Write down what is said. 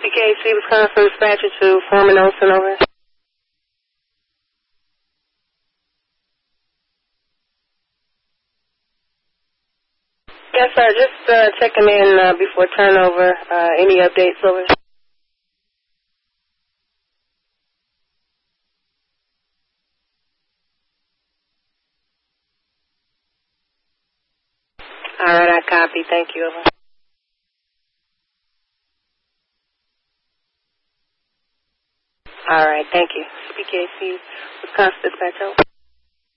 CPKC, Wisconsin Dispatcher to Foreman Olson, over. Yes, sir. Just checking in before turnover. Any updates, over? All right, I copy. Thank you, over. All right, thank you. CPKC, Wisconsin Dispatcher.